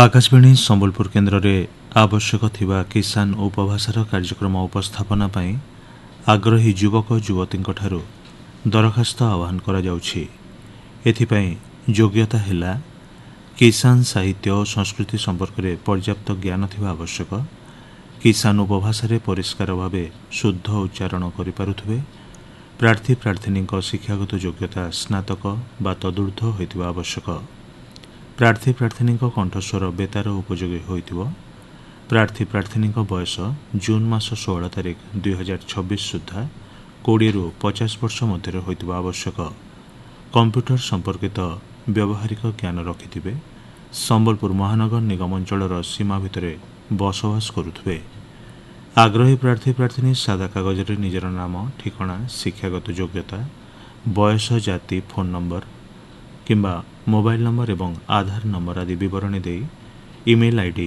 आकाशवाणी संबलपुर केन्द्र रे आवश्यक थिबा किसान उपभाषार कार्यक्रम उपस्थापना पई आग्रही युवक युवतींक ठारू दरखास्त आह्वान करा जाउछि। एथिपई योग्यता हेला किसान साहित्य और संस्कृति संपर्क में पर्याप्त ज्ञान थिबा आवश्यक, किसान उपभाषा परिष्कार भावे शुद्ध उच्चारण करिपारुथबे, प्रार्थी प्रार्थिनी शिक्षागत योग्यता स्नातक बा तदूर्ध्व होइतिबा आवश्यक, प्रार्थी प्रार्थिनी कंठस्वर बेतार उपयोगी होइतिबो, प्रार्थी प्रार्थिनी बयस जून मास 16 तारिख 2026 सुधा 20 रु 50 वर्ष मध्य होइतिबा आवश्यक, कंप्यूटर संपर्कित व्यावहारिक ज्ञान रखिथिबे, संबलपुर महानगर निगम अंचल सीमा भितर बसवास करुथबे। आग्रही प्रार्थी प्रार्थिनी सादा कागज रे निजर नाम, ठिकाना, शिक्षागत योग्यता, बयस, जाति, फोन नंबर किंबा मोबाइल नंबर एवं आधार नंबर आदि विवरणी दे ईमेल आईडी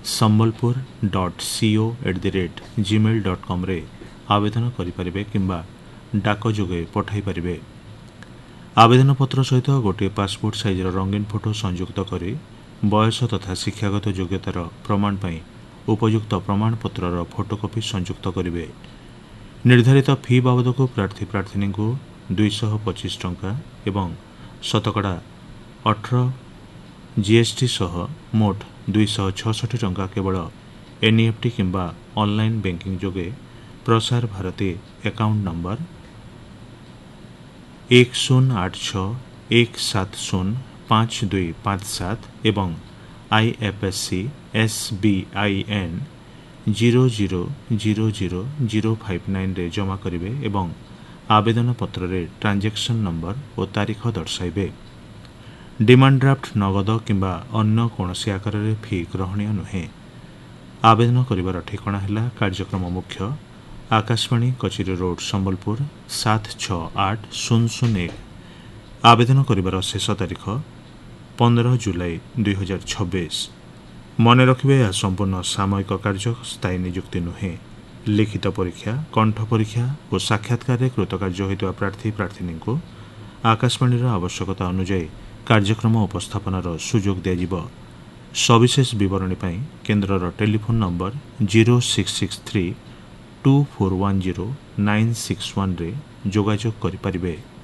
sambalpur.co@gmail.com रे आवेदन करिपारिबे किंबा डाक जोगे पठाई पारिबे। आवेदन पत्र सहित गोटे पासपोर्ट साइजर रंगीन फोटो संयुक्त करी बयस तथा शिक्षागत योग्यतार प्रमाण पई उपयुक्त प्रमाणपत्र फोटोकॉपी संयुक्त करिवे। निर्धारित फी बाबद को प्रार्थी प्रार्थिनी को 225 टंका एवं शतकड़ा 18 जीएसटी सह मोट 266 टंका केवल एनईएफटी किंबा ऑनलाइन बैंकिंग जोगे प्रसार भारती अकाउंट नंबर 108617052257 एवं IFSC SBIN 0000059 रे जमा करिवे एवं आवेदन पत्र रे ट्रांजैक्शन नंबर और तारीख दर्शाइबे। डिमांड ड्राफ्ट नगद किंबा अन्य कोनोसी आकार रे फी ग्रहणीय नुहे। आवेदन करिवार ठिकाना हैला कार्यक्रम मुख्य आकाशवाणी कचेरी रोड संबलपुर 768001। आवेदन करिवार शेष तारीख 15 जुलाई 2026। मन रखिबे यह संपूर्ण सामयिक कार्य, स्थायी नियुक्ति नुहे। लिखित परीक्षा, कंठ परीक्षा और साक्षात्कार कृतकार्य होइतबा प्रार्थी प्रार्थिनी को आकाशवाणी आवश्यकता अनुसार कार्यक्रम उपस्थापनार सुजोग दिया। सविशेष विवरणी पई केन्द्रर टेलीफोन नंबर 0663 2410 961 रे जोगाजोग करि पारिबे।